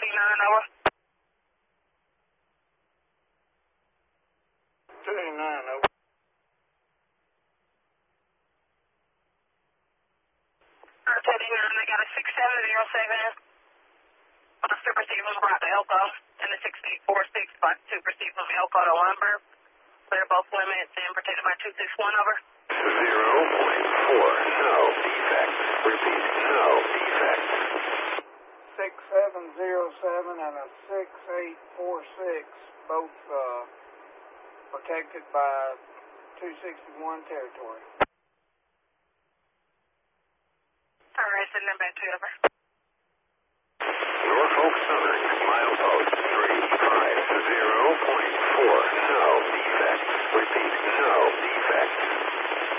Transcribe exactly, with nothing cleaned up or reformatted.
nine, over. two nine, over. Teddy nine, I got a six seven zero seven. On a super Steve from brought to Elko, and a six eight four six five super Steve from Elko to Lumber. Clear both limits and protected by two six one, over. zero point four, no defect. Repeat, no defect. six seven zero seven and a six eight four six, both uh, protected by two sixty-one territory. All right, send them back to you, over. Norfolk Southern, milepost three five zero point four, no defect. Repeat, no defect.